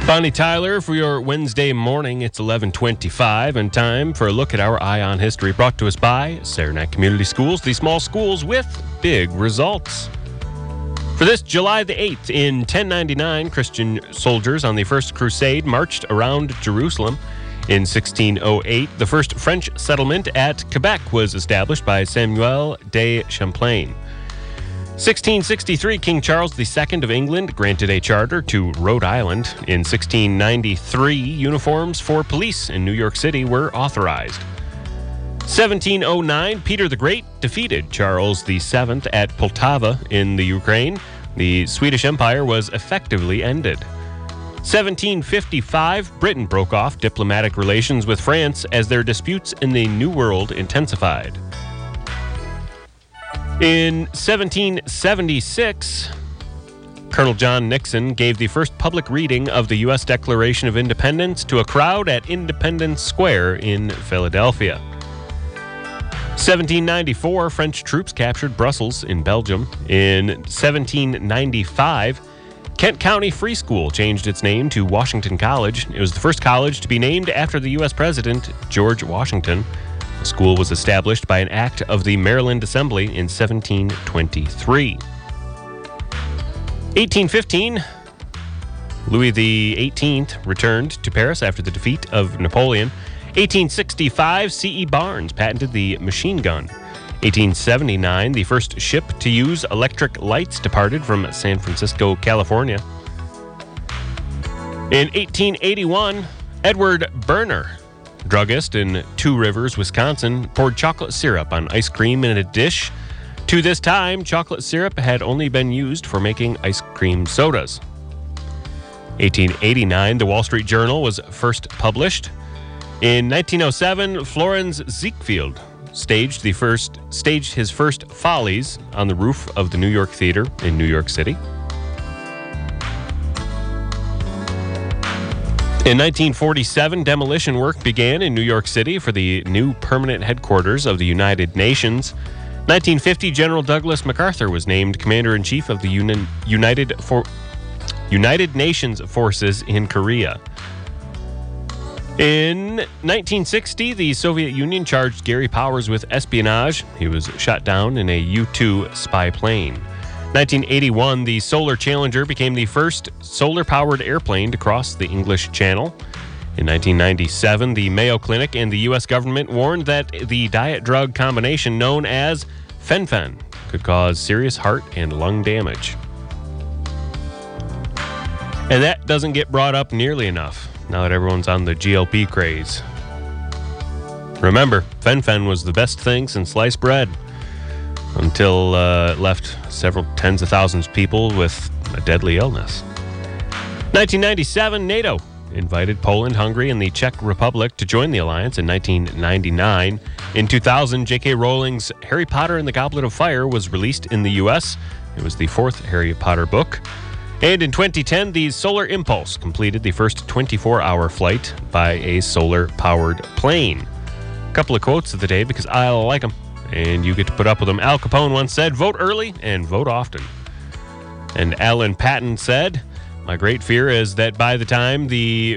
Bonnie Tyler for your Wednesday morning. It's 11:25 and time for a look at our Eye on History, brought to us by Saranac Community Schools, the small schools with big results. For this July the 8th, in 1099, Christian soldiers on the First Crusade marched around Jerusalem. In 1608, the first French settlement at Quebec was established by Samuel de Champlain. 1663, King Charles II of England granted a charter to Rhode Island. In 1693, uniforms for police in New York City were authorized. 1709, Peter the Great defeated Charles VII at Poltava in the Ukraine. The Swedish Empire was effectively ended. 1755, Britain broke off diplomatic relations with France as their disputes in the New World intensified. In 1776, Colonel John Nixon gave the first public reading of the U.S. Declaration of Independence to a crowd at Independence Square in Philadelphia. 1794, French troops captured Brussels in Belgium. In 1795, Kent County Free School changed its name to Washington College. It was the first college to be named after the U.S. President, George Washington. The school was established by an act of the Maryland Assembly in 1723. 1815, Louis XVIII returned to Paris after the defeat of Napoleon. 1865, C.E. Barnes patented the machine gun. 1879, the first ship to use electric lights departed from San Francisco, California. In 1881, Edward Berner, druggist in Two Rivers, Wisconsin, poured chocolate syrup on ice cream in a dish. To this time, chocolate syrup had only been used for making ice cream sodas. 1889, the Wall Street Journal was first published. In 1907, Florenz Ziegfeld staged his first Follies on the roof of the New York Theater in New York City. In 1947, demolition work began in New York City for the new permanent headquarters of the United Nations. 1950, General Douglas MacArthur was named Commander-in-Chief of the United Nations forces in Korea. In 1960, the Soviet Union charged Gary Powers with espionage. He was shot down in a U-2 spy plane. 1981, the Solar Challenger became the first solar-powered airplane to cross the English Channel. In 1997, the Mayo Clinic and the U.S. government warned that the diet drug combination known as Fen-Phen could cause serious heart and lung damage. And that doesn't get brought up nearly enough now that everyone's on the GLP craze. Remember, Fen-Phen was the best thing since sliced bread, until it left several tens of thousands of people with a deadly illness. 1997, NATO invited Poland, Hungary, and the Czech Republic to join the alliance in 1999. In 2000, J.K. Rowling's Harry Potter and the Goblet of Fire was released in the U.S. It was the fourth Harry Potter book. And in 2010, the Solar Impulse completed the first 24-hour flight by a solar-powered plane. A couple of quotes of the day because I like them, and you get to put up with them. Al Capone once said, "Vote early and vote often." And Alan Patton said, My great fear is that by the time the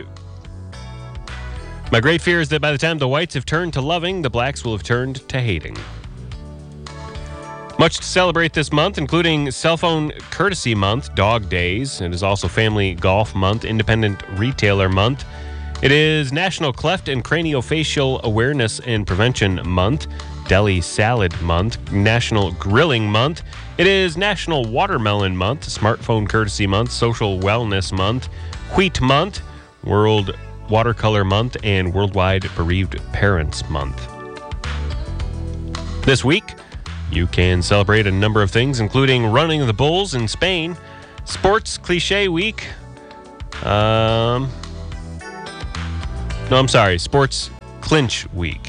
whites have turned to loving, the blacks will have turned to hating." Much to celebrate this month, including Cell Phone Courtesy Month, Dog Days. It is also Family Golf Month, Independent Retailer Month. It is National Cleft and Craniofacial Awareness and Prevention Month, Deli Salad Month, National Grilling Month. It is National Watermelon Month, Smartphone Courtesy Month, Social Wellness Month, Wheat Month, World Watercolor Month, and Worldwide Bereaved Parents Month. This week, you can celebrate a number of things, including running the bulls in Spain, Sports Cliche Week. Sports Clinch Week.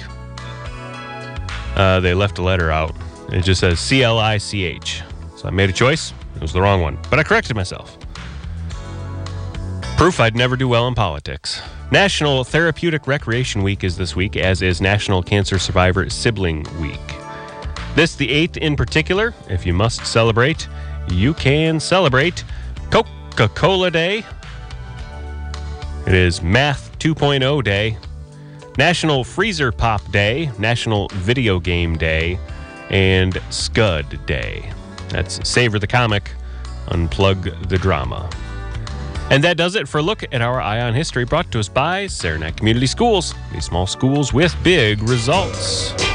They left a letter out. It just says CLICH. So I made a choice. It was the wrong one, but I corrected myself. Proof I'd never do well in politics. National Therapeutic Recreation Week is this week, as is National Cancer Survivor Sibling Week. This, the 8th in particular, if you must celebrate, you can celebrate Coca-Cola Day, It is Math 2.0 Day, National Freezer Pop Day, National Video Game Day, and Scud Day. That's Savor the Comic, Unplug the Drama. And that does it for a look at our Eye on History, brought to us by Saranac Community Schools, these small schools with big results.